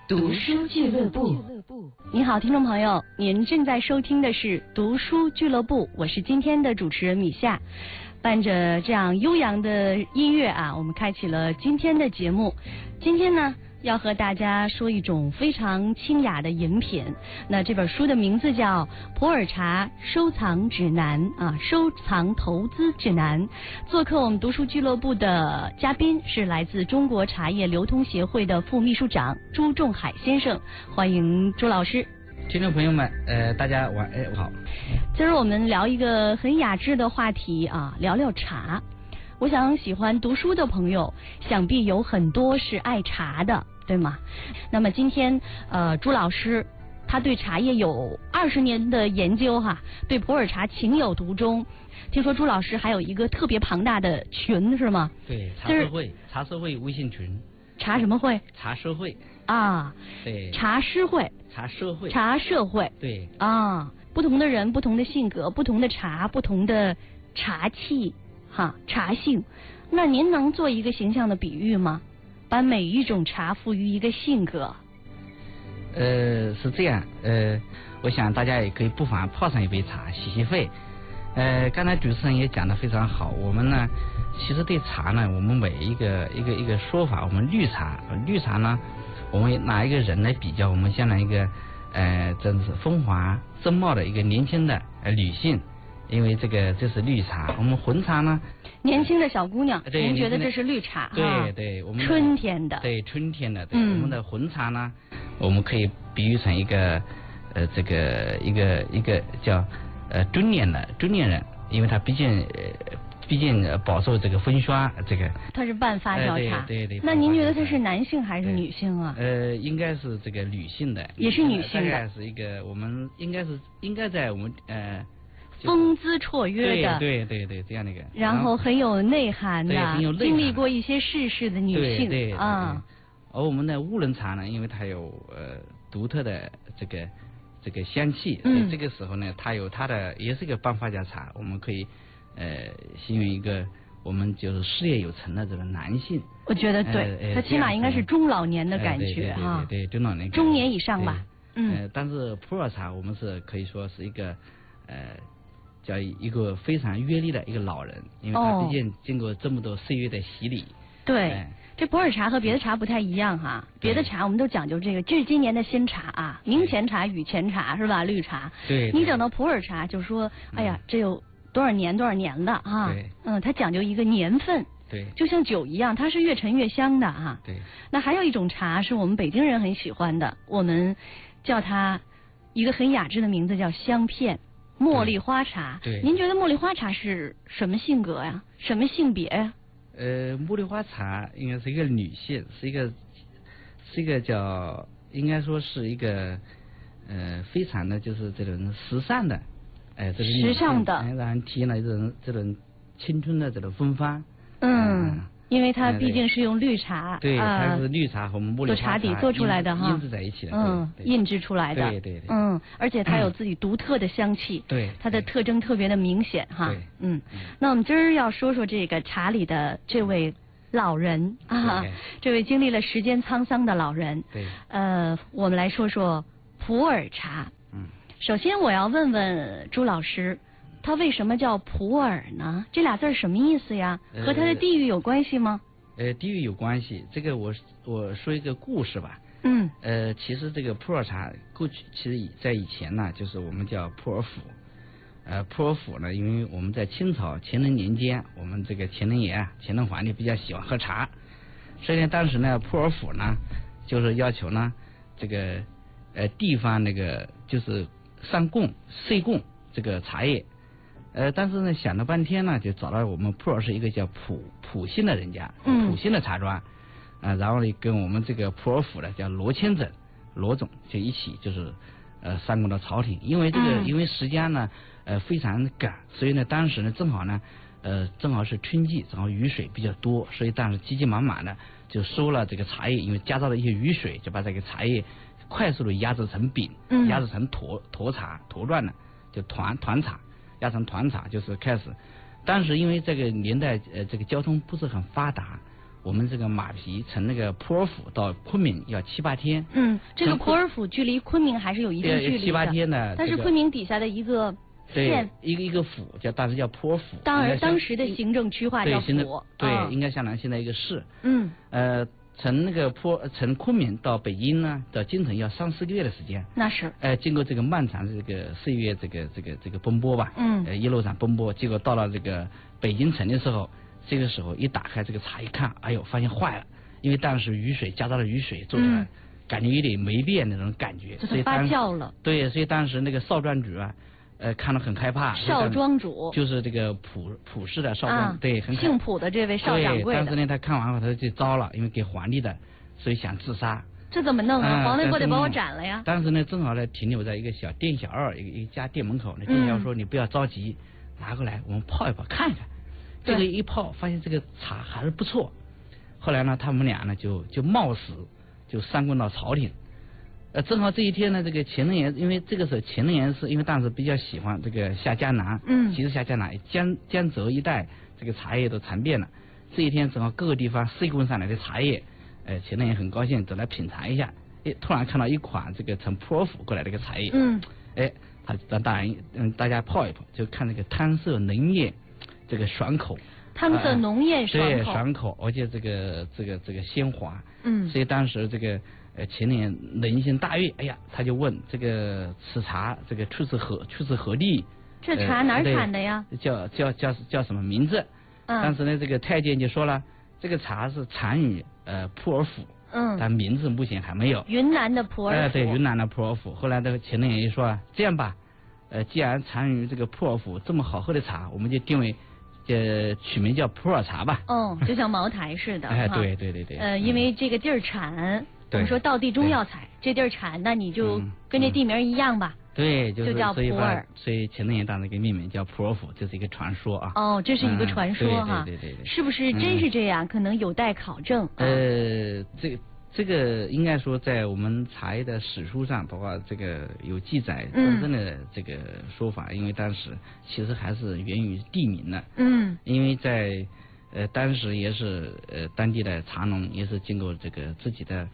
读书俱乐部。 你好，听众朋友，您正在收听的是读书俱乐部，我是今天的主持人米夏。伴着这样悠扬的音乐啊，我们开启了今天的节目。今天呢，要和大家说一种非常清雅的饮品。那这本书的名字叫《普洱茶收藏指南》啊，收藏投资指南。做客我们读书俱乐部的嘉宾是来自中国茶叶流通协会的副秘书长朱仲海先生，欢迎朱老师。 听众朋友们，大家晚好。 今儿我们聊一个很雅致的话题啊，聊聊茶。我想喜欢读书的朋友，想必有很多是爱茶的，对吗？那么今天朱老师他对茶叶有20年的研究哈，对普洱茶情有独钟。听说朱老师还有一个特别庞大的群是吗？ 对，茶社会微信群。 茶什么会？ 茶社会啊， 对， 茶诗会， 茶社会， 茶社会， 对啊，不同的人，不同的性格，不同的茶，不同的茶气哈，茶性。那您能做一个形象的比喻吗？把每一种茶赋予一个性格。 是这样，我想大家也可以不妨泡上一杯茶洗洗肺。刚才主持人也讲得非常好，我们呢，其实对茶呢，我们每一个说法，我们绿茶呢，我们拿一个人来比较，我们像一个真是风华正茂的一个年轻的女性，因为这是绿茶。我们红茶呢， 年轻的小姑娘，您觉得这是绿茶？ 对，我们春天的， 对春天的，对我们的红茶呢，我们可以比喻成一个一个叫中年人，因为他毕竟饱受这个风霜，这个它是半发酵茶。 对。 那您觉得它是男性还是女性啊？ 应该是这个女性的， 也是女性的， 大概是一个我们应该在我们风姿绰约的， 对，这样的一个， 然后很有内涵的， 很有内涵， 经历过一些世事的女性， 对啊。 而我们的乌龙茶呢，因为它有独特的这个香气，这个时候呢，它有它的也是一个半发酵茶，我们可以形容一个我们就是事业有成的这个男性。 我觉得对，他起码应该是中老年的感觉啊， 对，中老年， 中年以上吧。 但是普洱茶我们是可以说是一个叫一个非常阅历的一个老人，因为他毕竟经过这么多岁月的洗礼。 对。这普洱茶和别的茶不太一样哈，别的茶我们都讲究这个，这是今年的新茶啊，明前茶、雨前茶是吧？绿茶。 对。 你整到普洱茶，就说，哎呀，这有多少年了啊？ 对。 它讲究一个年份。 对。 就像酒一样，它是越陈越香的哈。 对。 那还有一种茶是我们北京人很喜欢的，我们叫它一个很雅致的名字叫香片。茉莉花茶。 对。 您觉得茉莉花茶是什么性格呀？什么性别呀？ 茉莉花茶应该是一个女性，是一个叫应该说是一个非常的就是这种时尚的，这个时尚的， 让人体验了这种青春的这种风帆。 因为它毕竟是用绿茶， 对，它是绿茶和我们茉莉花茶做茶底做出来的哈， 印制在一起的， 印制出来的， 对， 而且它有自己独特的香气， 对， 它的特征特别的明显哈，那我们今儿要说说这个茶里的这位老人啊，这位经历了时间沧桑的老人， 对， 我们来说说普洱茶。首先我要问问朱老师。它为什么叫普洱呢？这俩字什么意思呀？和它的地域有关系吗？ 地域有关系。这个我说一个故事吧。其实这个普洱茶过去其实在以前呢，就是我们叫普洱府。普洱府呢，因为我们在清朝乾隆年间，我们这个乾隆爷啊，乾隆皇帝比较喜欢喝茶，所以呢，当时呢，普洱府呢，就是要求呢，这个地方那个就是上贡岁贡这个茶叶。但是呢，想了半天呢，就找到我们普洱市一个叫普姓的人家，普姓的茶庄，然后呢，跟我们这个普洱府的叫罗千整罗总就一起就是上贡到朝廷，因为因为时间呢非常赶，所以呢当时呢正好是春季，正好雨水比较多，所以当时急急忙忙的就收了这个茶叶，因为加上了一些雨水，就把这个茶叶快速的压制成饼，压制成坨茶坨状的，就团茶。压成团茶，就是开始。当时因为这个年代这个交通不是很发达， 我们这个马匹从那个普洱府到昆明要7、8天。 这个普洱府距离昆明还是有一定距离的。 7、8天的。 它是昆明底下的一个县， 一个府当时叫普洱府。 当时的行政区划叫府。 对，应该相当于现在一个市。从从昆明到北京呢，到京城要3、4个月的时间。 那是。 经过这个漫长的这个岁月这个奔波吧。一路上奔波，结果到了这个北京城的时候，这个时候一打开这个茶一看，哎呦，发现坏了，因为当时雨水加到了雨水做出来，感觉有点霉变那种感觉， 所以发酵了。 对，所以当时那个少庄主啊。看了很害怕。 少庄主就是这个普氏的少庄，对，很姓普的这位少掌柜的。 但是呢，他看完后他就糟了，因为给皇帝的，所以想自杀。 这怎么弄啊？皇帝不得把我斩了呀？ 当时呢，正好呢停留在一个小店小二一家店门口，那店小二说：“你不要着急，拿过来我们泡一泡看看。”这个一泡，发现这个茶还是不错。后来呢，他们俩呢就冒死就上贡到朝廷。正好这一天呢，这个乾隆爷，因为这个时候乾隆爷是因为当时比较喜欢这个下江南，其实下江南江浙一带这个茶叶都尝遍了。这一天正好各个地方塞贡上来的茶叶，乾隆爷很高兴，走来品尝一下。突然看到一款这个从普洱府过来的一个茶叶，他让大家泡一泡，就看这个汤色浓艳，这个爽口。 汤色浓艳爽口， 对，爽口，而且这个鲜滑，所以当时这个乾隆爷人心大悦，哎呀，他就问这个此茶这个出自何地？ 这茶哪儿产的呀？ 叫什么名字？当时呢，这个太监就说了，这个茶是产于普洱府，但名字目前还没有。 云南的普洱府。 对，云南的普洱府。后来这个乾隆爷就说，这样吧，既然产于这个普洱府这么好喝的茶，我们就定为。取名叫普洱茶吧。 就像茅台似的。 对。 因为这个地儿产，我们说道地中药材，这地儿产，那你就跟这地名一样吧。 对， 就叫普洱。 所以乾隆爷当时给命名叫普洱府，这是一个传说啊。 这是一个传说哈。 对。 是不是真是这样？可能有待考证。 这个应该说，在我们茶叶的史书上，包括这个有记载真正的这个说法，因为当时其实还是源于地名的。因为在当时也是当地的茶农也是经过这个自己的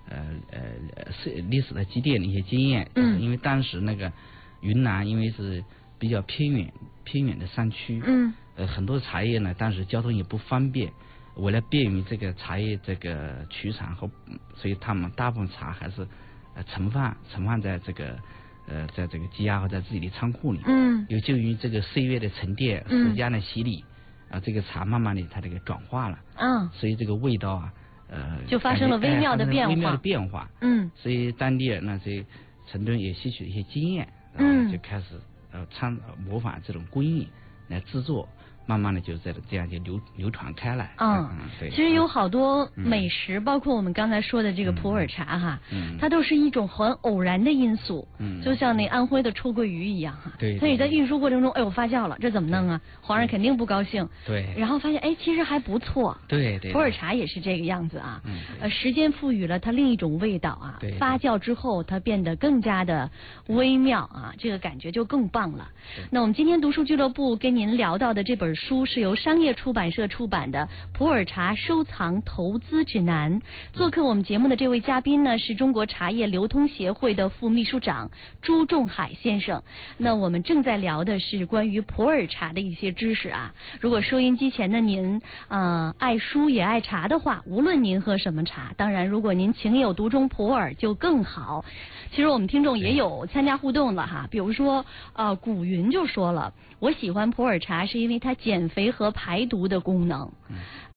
历史的积淀的一些经验。因为当时那个云南因为是比较偏远的山区，很多茶叶呢，当时交通也不方便。为了便于这个茶叶这个取产所以他们大部分茶还是存放在这个在这个积压或在自己的仓库里。有鉴于这个岁月的沉淀、时间的洗礼，这个茶慢慢的它这个转化了。所以这个味道啊， 就发生了微妙的变化。所以当地人呢，这成都人也吸取了一些经验，就开始模仿这种工艺来制作。慢慢的就这样就流传开来。对。 其实有好多美食，包括我们刚才说的这个普洱茶哈，它都是一种很偶然的因素。就像那安徽的臭鳜鱼一样哈。 对。 所以在运输过程中，哎呦发酵了，这怎么弄啊？皇上肯定不高兴。 对。 然后发现其实还不错。 对。 普洱茶也是这个样子啊。时间赋予了它另一种味道啊。 对。 发酵之后，它变得更加的微妙啊，这个感觉就更棒了。那我们今天读书俱乐部跟您聊到的这本书是由商业出版社出版的《普洱茶收藏投资指南》。做客我们节目的这位嘉宾呢，是中国茶叶流通协会的副秘书长朱仲海先生。那我们正在聊的是关于普洱茶的一些知识啊。如果收音机前的您爱书也爱茶的话，无论您喝什么茶，当然如果您情有独钟普洱就更好。其实我们听众也有参加互动了哈，比如说古云就说了，我喜欢普洱茶是因为它减肥和排毒的功能。